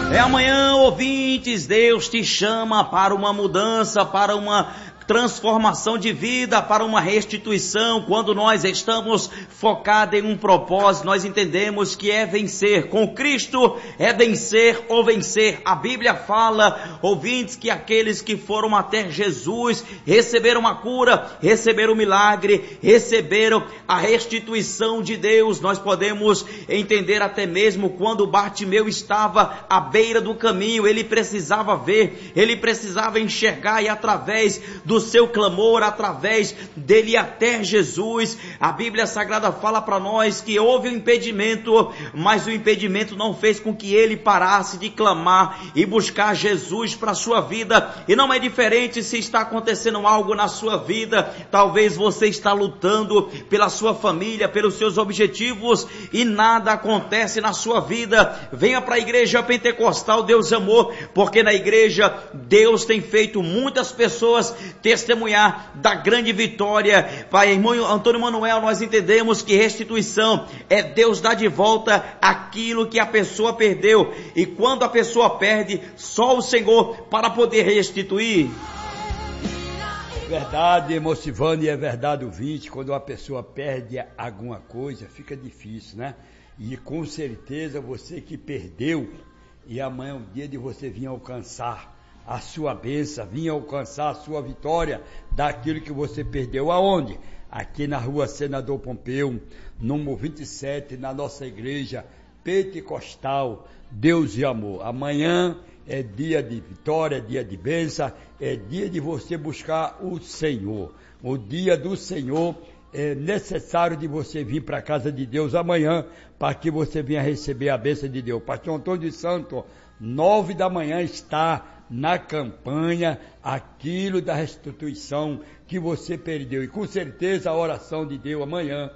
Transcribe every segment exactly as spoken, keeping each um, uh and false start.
É amanhã, ouvintes, Deus te chama para uma mudança, para uma transformação de vida, para uma restituição. Quando nós estamos focados em um propósito, nós entendemos que é vencer. Com Cristo é vencer ou vencer. A Bíblia fala, ouvintes, que aqueles que foram até Jesus receberam a cura, receberam o milagre, receberam a restituição de Deus. Nós podemos entender até mesmo quando Bartimeu estava à beira do caminho, ele precisava ver, ele precisava enxergar, e através do seu clamor, através dele até Jesus, a Bíblia Sagrada fala para nós que houve um impedimento, mas o impedimento não fez com que ele parasse de clamar e buscar Jesus para a sua vida. E não é diferente se está acontecendo algo na sua vida. Talvez você está lutando pela sua família, pelos seus objetivos, e nada acontece na sua vida. Venha para a igreja pentecostal Deus Amor, porque na igreja Deus tem feito muitas pessoas testemunhar da grande vitória. Pai, irmão Antônio Manuel, nós entendemos que restituição é Deus dar de volta aquilo que a pessoa perdeu, e quando a pessoa perde, só o Senhor para poder restituir. Verdade, irmão Silvano, é verdade, ouvinte, quando uma pessoa perde alguma coisa, fica difícil, né? E com certeza você que perdeu, e amanhã é o dia de você vir alcançar a sua bênção, vir alcançar a sua vitória daquilo que você perdeu. Aonde? Aqui na rua Senador Pompeu, número vinte e sete, na nossa igreja pentecostal Deus e Amor. Amanhã é dia de vitória, é dia de bênção, é dia de você buscar o Senhor. O dia do Senhor, é necessário de você vir para a casa de Deus amanhã, para que você venha receber a bênção de Deus. Pastor Antônio de Santo, nove da manhã está na campanha aquilo da restituição que você perdeu, e com certeza a oração de Deus amanhã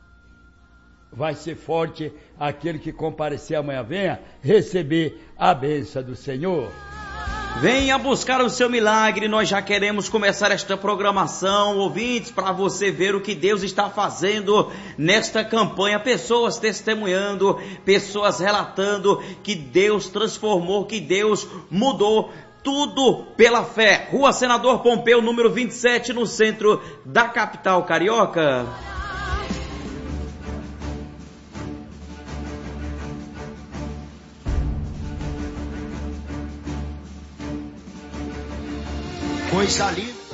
vai ser forte. Aquele que comparecer amanhã, venha receber a bênção do Senhor. Venha buscar o seu milagre. Nós já queremos começar esta programação, ouvintes, para você ver o que Deus está fazendo nesta campanha. Pessoas testemunhando, pessoas relatando que Deus transformou, que Deus mudou. Tudo pela fé. Rua Senador Pompeu, número vinte e sete, no centro da capital carioca. Coisa linda.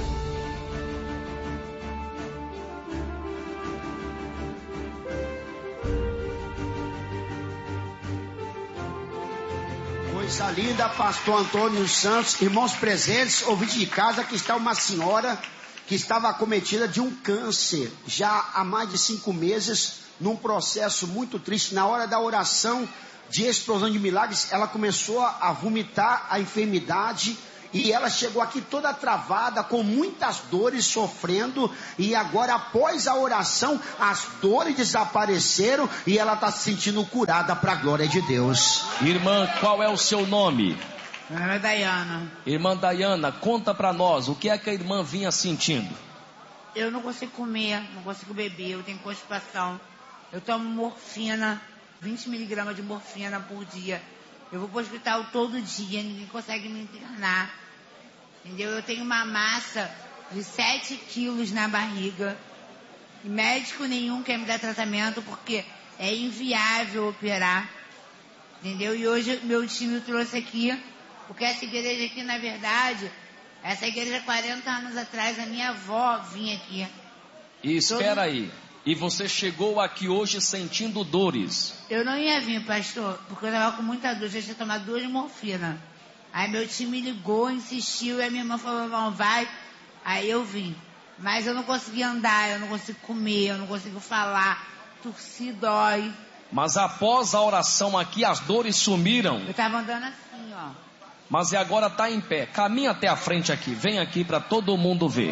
Coisa linda, pastor Antônio Santos, irmãos presentes, ouvinte de casa, que está uma senhora que estava acometida de um câncer, já há mais de cinco meses, num processo muito triste. Na hora da oração de explosão de milagres, ela começou a vomitar a enfermidade, e ela chegou aqui toda travada, com muitas dores, sofrendo, e agora após a oração, as dores desapareceram, e ela está se sentindo curada para a glória de Deus. Irmã, qual é o seu nome? Meu nome é Dayana. Irmã Dayana, conta para nós, o que é que a irmã vinha sentindo? Eu não consigo comer, não consigo beber, eu tenho constipação, eu tomo morfina, vinte miligramas de morfina por dia. Eu vou para o hospital todo dia, ninguém consegue me internar, entendeu? Eu tenho uma massa de sete quilos na barriga, e médico nenhum quer me dar tratamento, porque é inviável operar, entendeu? E hoje meu time trouxe aqui, porque essa igreja aqui, na verdade, essa igreja, quarenta anos atrás, a minha avó vinha aqui. E espera aí. E você chegou aqui hoje sentindo dores? Eu não ia vir, pastor, porque eu estava com muita dor, já tinha tomado duas morfinas. Aí meu time me ligou, insistiu, e a minha irmã falou, não, vai. Aí eu vim. Mas eu não consegui andar, eu não consigo comer, eu não consigo falar, tossir dói. Mas após a oração aqui, as dores sumiram? Eu estava andando assim, ó. Mas agora está em pé. Caminha até a frente aqui, vem aqui para todo mundo ver.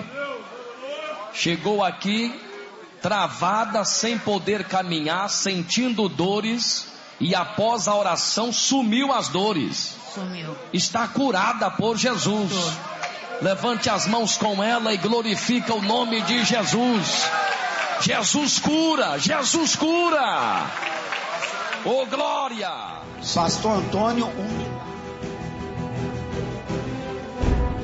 Chegou aqui, travada, sem poder caminhar, sentindo dores, e após a oração sumiu as dores. Sumiu. Está curada por Jesus. Levante as mãos com ela e glorifica o nome de Jesus. Jesus cura, Jesus cura. Oh glória. Pastor Antônio, um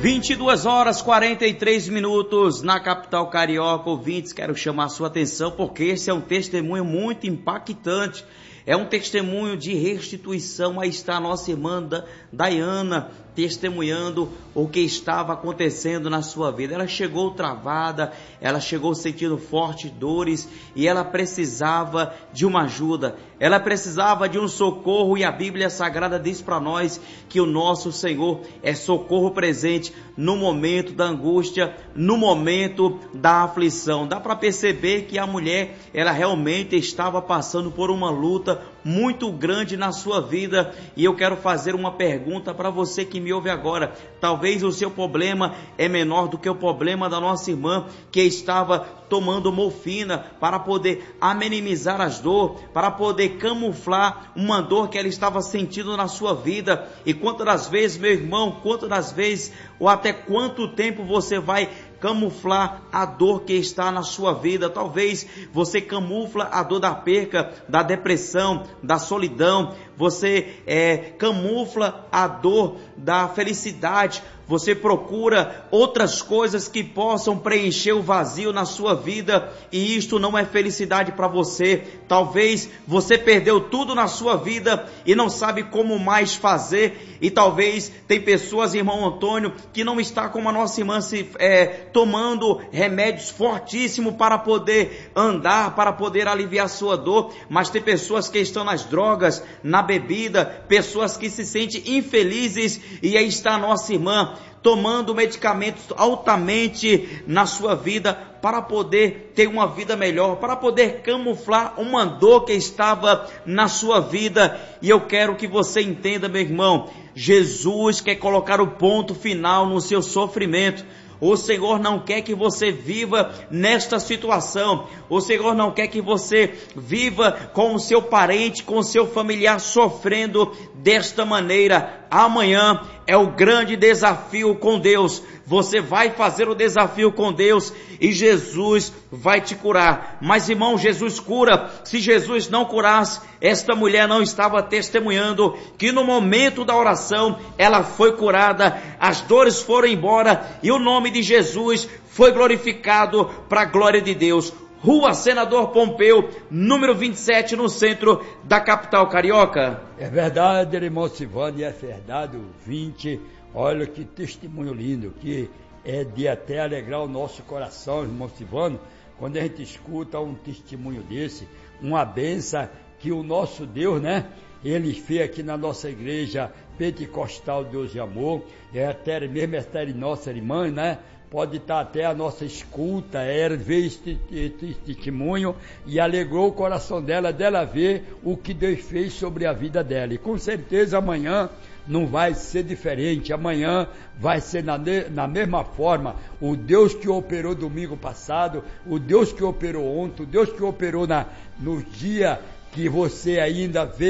vinte e duas horas e quarenta e três minutos na capital carioca. Ouvintes, quero chamar a sua atenção porque esse é um testemunho muito impactante. É um testemunho de restituição. Aí está a nossa irmã Dayana testemunhando o que estava acontecendo na sua vida. Ela chegou travada, ela chegou sentindo fortes dores e ela precisava de uma ajuda, ela precisava de um socorro, e a Bíblia Sagrada diz para nós que o nosso Senhor é socorro presente no momento da angústia, no momento da aflição. Dá para perceber que a mulher, ela realmente estava passando por uma luta muito grande na sua vida, e eu quero fazer uma pergunta para você que me ouve agora. Talvez o seu problema é menor do que o problema da nossa irmã, que estava tomando morfina para poder amenizar as dores, para poder camuflar uma dor que ela estava sentindo na sua vida. E quantas das vezes, meu irmão, quantas das vezes, ou até quanto tempo você vai camuflar a dor que está na sua vida? Talvez você camufla a dor da perca, da depressão, da solidão. Você é, camufla a dor da felicidade. Você procura outras coisas que possam preencher o vazio na sua vida, e isto não é felicidade para você. Talvez você perdeu tudo na sua vida e não sabe como mais fazer, e talvez tem pessoas, irmão Antônio, que não está como a nossa irmã, se, é, tomando remédios fortíssimos para poder andar, para poder aliviar a sua dor, mas tem pessoas que estão nas drogas, na bebida, pessoas que se sentem infelizes, e aí está a nossa irmã tomando medicamentos altamente na sua vida para poder ter uma vida melhor, para poder camuflar uma dor que estava na sua vida. E eu quero que você entenda, meu irmão, Jesus quer colocar o ponto final no seu sofrimento. O Senhor não quer que você viva nesta situação. O Senhor não quer que você viva com o seu parente, com o seu familiar sofrendo desta maneira. Amanhã é o grande desafio com Deus. Você vai fazer o desafio com Deus e Jesus vai te curar. Mas, irmão, Jesus cura. Se Jesus não curasse, esta mulher não estava testemunhando que no momento da oração ela foi curada, as dores foram embora e o nome de Jesus foi glorificado para a glória de Deus. Rua Senador Pompeu, número vinte e sete, no centro da capital carioca. É verdade, irmão Silvano, é verdade, ouvinte. Olha que testemunho lindo, que é de até alegrar o nosso coração, irmão Silvano, quando a gente escuta um testemunho desse, uma benção que o nosso Deus, né, ele fez aqui na nossa igreja pentecostal Deus de Amor, é até mesmo esta nossa irmã, né, pode estar até a nossa escuta, ela ver este, este testemunho e alegrou o coração dela, dela ver o que Deus fez sobre a vida dela. E com certeza amanhã não vai ser diferente, amanhã vai ser na, na mesma forma. O Deus que operou domingo passado, o Deus que operou ontem, o Deus que operou na, no dia que você ainda vê